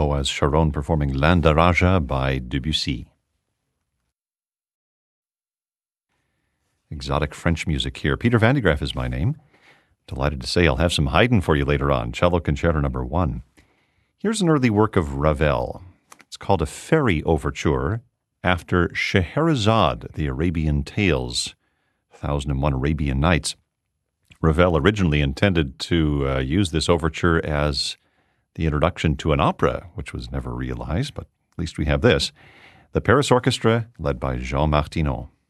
Boaz Sharon performing L'Andaraja by Debussy. Exotic French music here. Peter Van de Graaff is my name. Delighted to say I'll have some Haydn for you later on. Cello Concerto No. 1. Here's an early work of Ravel. It's called a Fairy Overture after Scheherazade, the Arabian Tales, 1001 Arabian Nights. Ravel originally intended to use this overture as the introduction to an opera, which was never realized, but at least we have this. The Paris Orchestra, led by Jean Martineau.